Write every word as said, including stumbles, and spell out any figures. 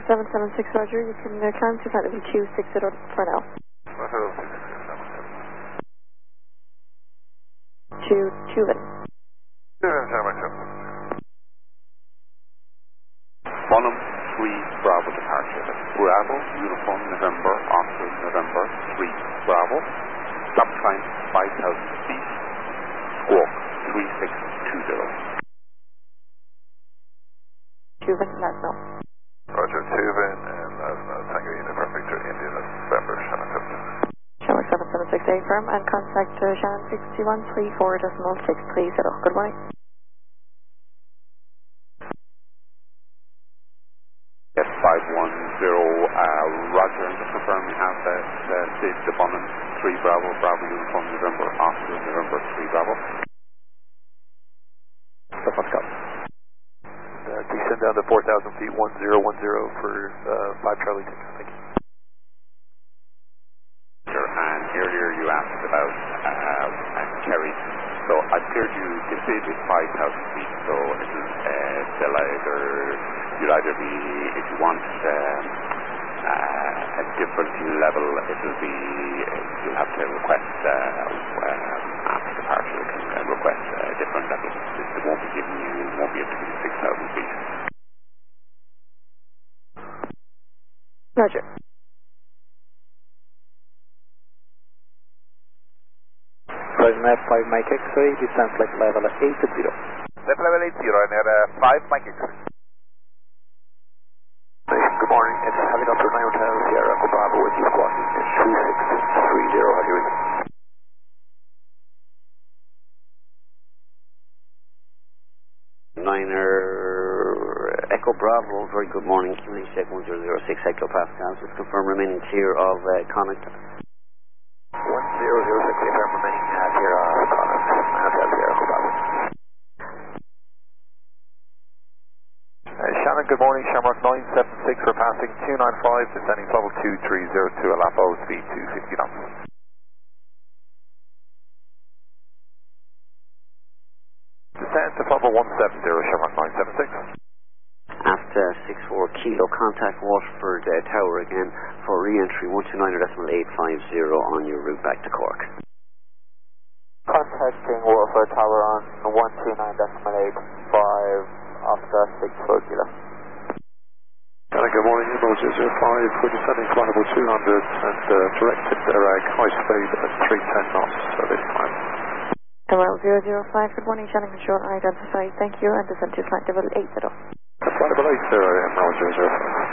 seven seven six, Roger. You can uh, climb to flight level two six zero for now. Two, two in. Bonham three Bravo departure. Bravo, Uniform November, Oscar November three Bravo. Stop climb five thousand feet. Squawk three six two zero. Tuvin, that's no. Roger, Tuvin, and that's no. Tango Uniform Victor India November, Shannon Tipton. Shamrock seven seven six A firm and contact uh, Shannon frequency one three four decimal six three zero. Good morning. Yes, five one zero, uh, Roger, and just confirm we have that uh, the, the Bonham three Bravo, Bravo Uniform November, Oscar November three Bravo. Step on Scott. Uh, descend down to four thousand feet, one zero one zero for uh, five Charlie Tango. Thank you. Sure, and earlier you asked about uh, uh, Kerry. So I cleared you, this is five thousand feet, so it'll, uh, they'll either, you'll either be, if you want um, uh, a different level, it'll be, you'll have to request, uh, uh, after departure, you can uh, request a different level. It won't be giving you, it won't be up to six thousand feet. Roger. five map, five Mike X-ray, descent flight level eight zero. Left level eight zero, and at uh, five Mike X-ray. Good morning, it's Helicopter nine Hotel Sierra Echo Bravo with you squawking in two six three zero, how do you read? Niner Echo Bravo, very good morning, Q A check one zero zero six Echo Pascal, just confirm remaining clear of uh, Connacht. one zero zero six, confirm remaining uh, clear of Connacht, nine Hotel Sierra Echo Bravo. Uh, Shannon, good morning, Shamrock nine seven six, we're passing two nine five, descending level two three zero two, Alapo, speed two fifty knots. Descend to level one seven zero, Shamrock nine seven six. After six four Kilo, contact Waterford uh, Tower again for re-entry one two nine decimal eight five zero on your route back to Cork. Contacting Waterford Tower on one two nine decimal eight five, Oscar six four Kilo. Hello, good morning, Eagle zero zero five, we're descending flight level two hundred and uh, directed direct high speed at three ten knots at this time. Well, zero zero five, good morning, Shannon Control, identified, thank you, and descend to flight level eight zero. Flight level eight zero, Emerald zero zero five.